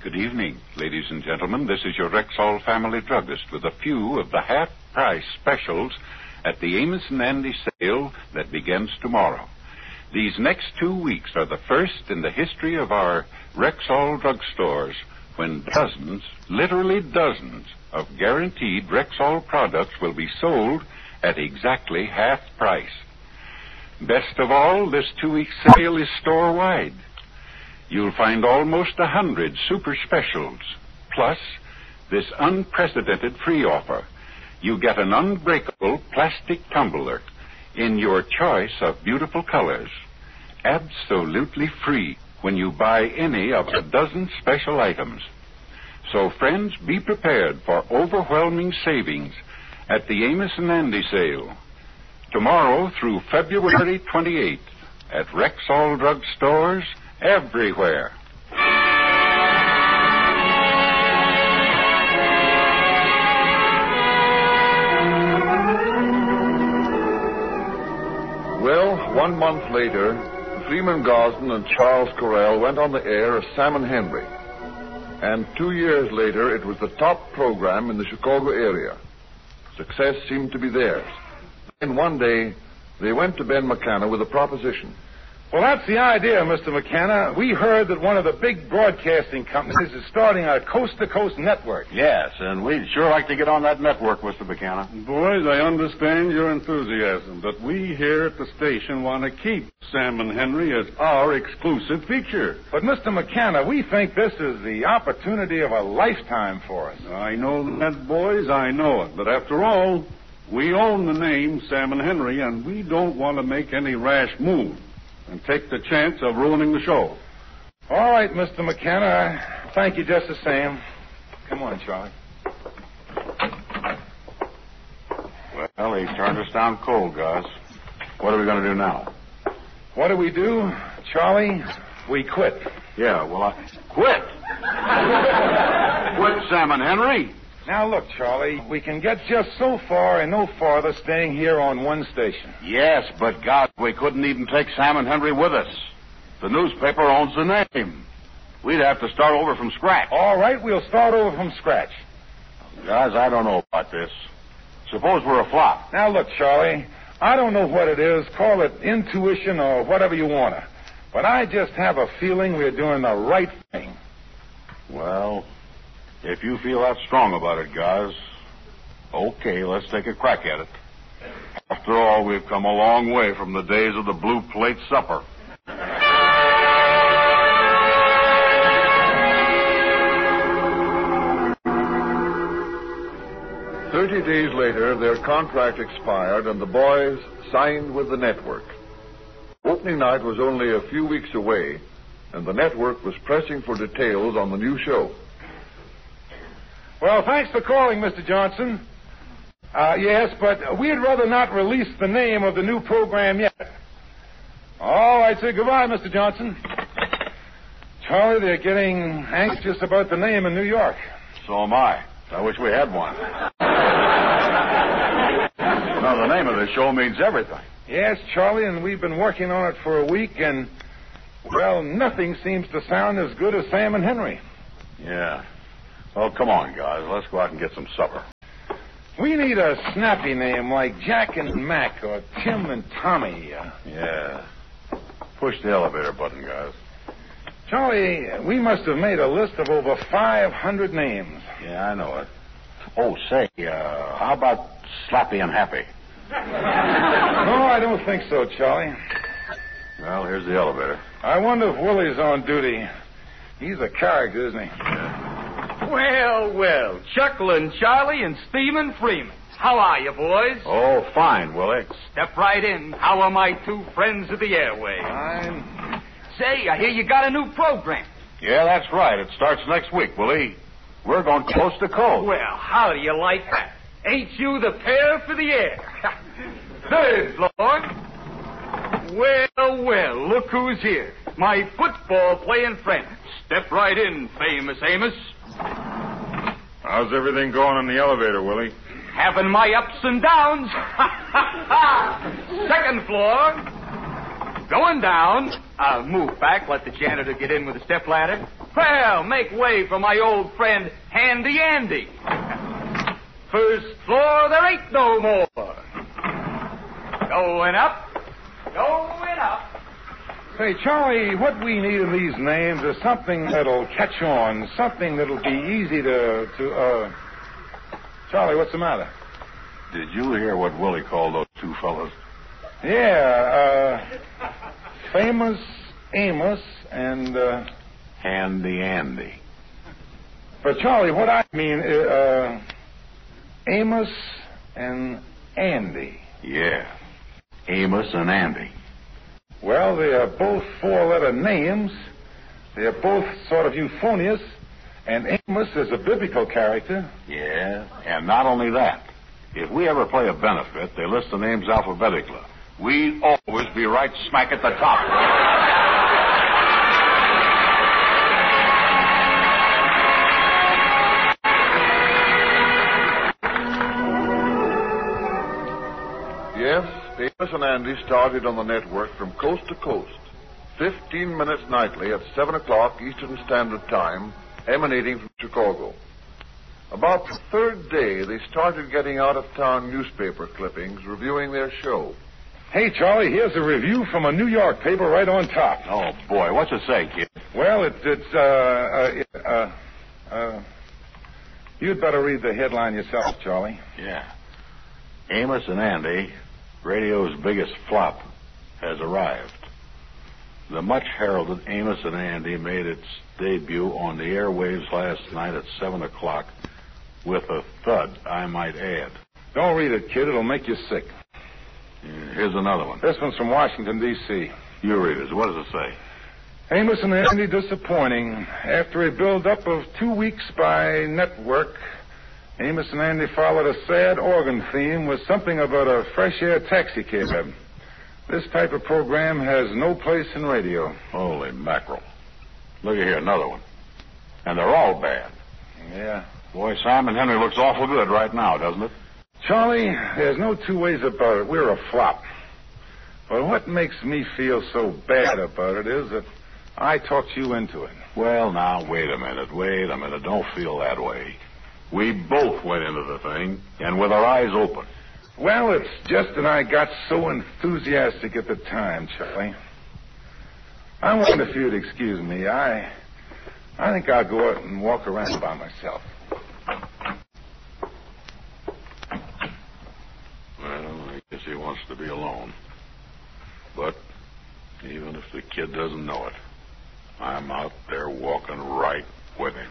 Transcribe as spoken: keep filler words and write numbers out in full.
Good evening, ladies and gentlemen. This is your Rexall family druggist with a few of the half-price specials at the Amos and Andy sale that begins tomorrow. These next two weeks are the first in the history of our Rexall drugstores when dozens, literally dozens, of guaranteed Rexall products will be sold at exactly half price. Best of all, this two-week sale is store-wide. You'll find almost a hundred super specials, plus this unprecedented free offer. You get an unbreakable plastic tumbler in your choice of beautiful colors, absolutely free when you buy any of a dozen special items. So, friends, be prepared for overwhelming savings at the Amos and Andy sale tomorrow through February twenty-eighth at Rexall drug stores everywhere. Well, one month later, Freeman Gosden and Charles Correll went on the air as Sam and Henry. And two years later, it was the top program in the Chicago area. Success seemed to be theirs. Then one day, they went to Ben McKenna with a proposition. Well, that's the idea, Mister McKenna. We heard that one of the big broadcasting companies is starting a coast-to-coast network. Yes, and we'd sure like to get on that network, Mister McKenna. Boys, I understand your enthusiasm, but we here at the station want to keep Sam and Henry as our exclusive feature. But, Mister McKenna, we think this is the opportunity of a lifetime for us. I know that, boys, I know it. But after all, we own the name Sam and Henry, and we don't want to make any rash move and take the chance of ruining the show. All right, Mister McKenna. Thank you just the same. Come on, Charlie. Well, he turned us down cold, Gus. What are we going to do now? What do we do, Charlie? We quit. Yeah, well, I... Quit? Quit, Sam and Henry? Now, look, Charlie, we can get just so far and no farther staying here on one station. Yes, but, God, we couldn't even take Sam and Henry with us. The newspaper owns the name. We'd have to start over from scratch. All right, we'll start over from scratch. Guys, I don't know about this. Suppose we're a flop. Now, look, Charlie, I don't know what it is. Call it intuition or whatever you want to. But I just have a feeling we're doing the right thing. Well, if you feel that strong about it, guys, okay, let's take a crack at it. After all, we've come a long way from the days of the blue plate supper. Thirty days later, their contract expired and the boys signed with the network. Opening night was only a few weeks away, and the network was pressing for details on the new show. Well, thanks for calling, Mister Johnson. Uh, yes, but we'd rather not release the name of the new program yet. All right, say goodbye, Mister Johnson. Charlie, they're getting anxious about the name in New York. So am I. I wish we had one. Now, the name of the show means everything. Yes, Charlie, and we've been working on it for a week, and, well, nothing seems to sound as good as Sam and Henry. Yeah. Well, come on, guys. Let's go out and get some supper. We need a snappy name like Jack and Mac or Tim and Tommy. Uh, yeah. Push the elevator button, guys. Charlie, we must have made a list of over five hundred names. Yeah, I know it. Oh, say, uh, how about Slappy and Happy? No, I don't think so, Charlie. Well, here's the elevator. I wonder if Willie's on duty. He's a character, isn't he? Yeah. Well, well, Chucklin' Charlie and Steamin' Freeman. How are you, boys? Oh, fine, Willie. Step right in. How are my two friends of the airways? Fine. Say, I hear you got a new program. Yeah, that's right. It starts next week, Willie. We're going close to coast. Well, how do you like that? Ain't you the pair for the air? Third floor. Well, well, look who's here. My football-playing friend. Step right in, famous Amos. How's everything going in the elevator, Willie? Having my ups and downs. Second floor. Going down. I'll move back, let the janitor get in with the stepladder. Well, make way for my old friend, Handy Andy. First floor, there ain't no more. Going up, going up. Say, Charlie, what we need in these names is something that'll catch on, something that'll be easy to, to, uh... Charlie, what's the matter? Did you hear what Willie called those two fellas? Yeah, uh... Famous Amos and, uh... Handy Andy. But, Charlie, what I mean, uh... Amos and Andy. Yeah, Amos and Andy. Well, they are both four-letter names. They are both sort of euphonious, and Amos is a biblical character. Yeah, and not only that. If we ever play a benefit, they list the names alphabetically. We'd always be right smack at the top. Yes, Amos and Andy started on the network from coast to coast, fifteen minutes nightly at seven o'clock Eastern Standard Time, emanating from Chicago. About the third day, they started getting out-of-town newspaper clippings reviewing their show. Hey, Charlie, here's a review from a New York paper right on top. Oh, boy, what's it say, kid? Well, it, it's, uh, uh, uh, uh, you'd better read the headline yourself, Charlie. Yeah. Amos and Andy, radio's biggest flop, has arrived. The much-heralded Amos and Andy made its debut on the airwaves last night at seven o'clock with a thud, I might add. Don't read it, kid. It'll make you sick. Yeah, here's another one. This one's from Washington, D C You read it. What does it say? Amos and Andy disappointing. After a build-up of two weeks by network, Amos and Andy followed a sad organ theme with something about a fresh air taxi cab. This type of program has no place in radio. Holy mackerel. Look at here, another one. And they're all bad. Yeah. Boy, Simon Henry looks awful good right now, doesn't it? Charlie, there's no two ways about it. We're a flop. But what makes me feel so bad about it is that I talked you into it. Well, now, wait a minute. Wait a minute. Don't feel that way. We both went into the thing, and with our eyes open. Well, it's just that I got so enthusiastic at the time, Charlie. I wonder if you'd excuse me. I I think I'll go out and walk around by myself. Well, I guess he wants to be alone. But even if the kid doesn't know it, I'm out there walking right with him.